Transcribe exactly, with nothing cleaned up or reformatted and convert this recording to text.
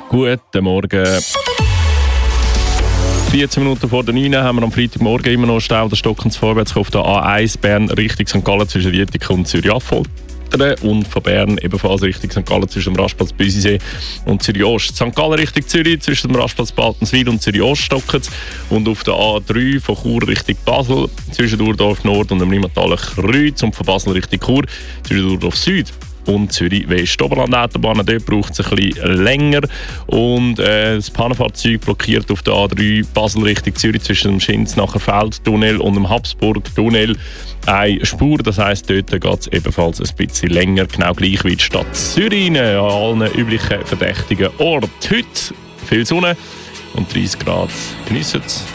Guten Morgen. vierzehn Minuten vor der neun haben wir am Freitagmorgen immer noch Stau. Der Stockens vorwärts auf der A eins Bern Richtung Sankt Gallen zwischen Rietik und Zürich-Affoltern und von Bern ebenfalls Richtung Sankt Gallen zwischen dem Rastplatz Büsisee und Zürich-Ost. Sankt Gallen Richtung Zürich zwischen dem Rastplatz Baltenswil und Zürich-Ost stockens und auf der A drei von Chur Richtung Basel zwischen Urdorf Nord und dem Limmatalen Kreuz und von Basel Richtung Chur zwischen Urdorf Süd und Zürich-West. Oberland-Autobahn, dort braucht es ein bisschen länger. Und äh, das Pannenfahrzeug blockiert auf der A drei Basel Richtung Zürich zwischen dem Schinznacher Feldtunnel und dem Habsburg-Tunnel eine Spur. Das heisst, dort geht es ebenfalls ein bisschen länger, genau gleich wie die Stadt Zürich, an allen üblichen verdächtigen Orten. Heute viel Sonne und dreißig Grad. Geniessen es.